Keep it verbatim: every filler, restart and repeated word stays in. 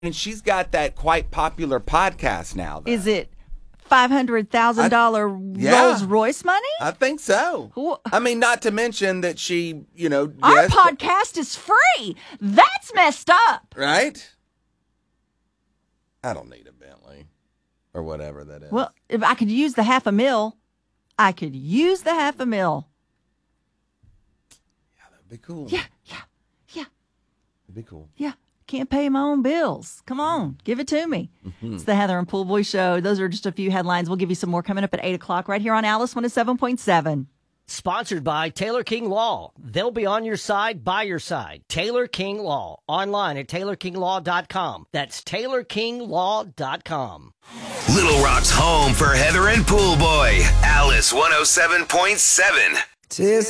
And she's got that quite popular podcast now. Though. Is it five hundred thousand dollars yeah, Rolls Royce money? I think so. Wh- I mean, not to mention that she, you know. Our yes, podcast is free. That's messed up. Right? I don't need a Bentley or whatever that is. Well, if I could use the half a mil, I could use the half a mil. Yeah, that'd be cool. Yeah, yeah, yeah. That'd be cool. Yeah. Can't pay my own bills. Come on, give it to me. Mm-hmm. It's the Heather and Pool Boy Show. Those are just a few headlines. We'll give you some more coming up at eight o'clock right here on Alice one oh seven point seven. Sponsored by Taylor King Law. They'll be on your side, by your side. Taylor King Law. Online at taylor king law dot com. That's taylor king law dot com. Little Rock's home for Heather and Pool Boy. Alice one oh seven point seven. Tis